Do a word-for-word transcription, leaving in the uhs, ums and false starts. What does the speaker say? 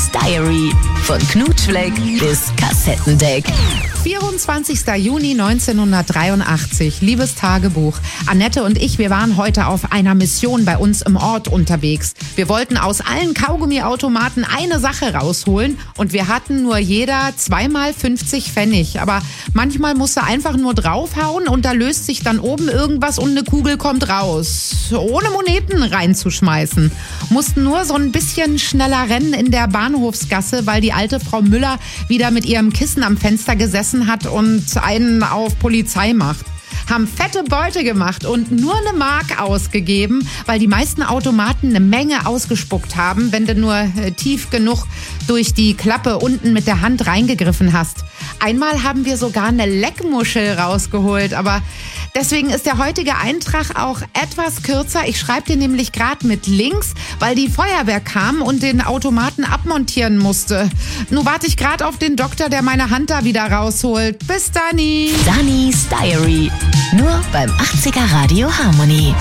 Dannys Diary. Von Knutschfleck bis Kassettendeck. vierundzwanzigster Juni neunzehnhundertdreiundachtzig. Liebes Tagebuch. Annette und ich, wir waren heute auf einer Mission bei uns im Ort unterwegs. Wir wollten aus allen Kaugummiautomaten eine Sache rausholen und wir hatten nur jeder zweimal fünfzig Pfennig. Aber manchmal musst du einfach nur draufhauen und da löst sich dann oben irgendwas und eine Kugel kommt raus. Ohne Moneten reinzuschmeißen. Mussten nur so ein bisschen schneller rennen in der Bahnhofsgasse, weil die alte Frau Müller wieder mit ihrem Kissen am Fenster gesessen hat und einen auf Polizei macht. Haben fette Beute gemacht und nur eine Mark ausgegeben, weil die meisten Automaten eine Menge ausgespuckt haben, wenn du nur äh, tief genug durch die Klappe unten mit der Hand reingegriffen hast. Einmal haben wir sogar eine Leckmuschel rausgeholt, aber deswegen ist der heutige Eintrag auch etwas kürzer. Ich schreibe dir nämlich gerade mit links, weil die Feuerwehr kam und den Automaten abmontieren musste. Nun warte ich gerade auf den Doktor, der meine Hand da wieder rausholt. Bis Dani! Dannys Diary. Nur beim achtziger Radio Harmony.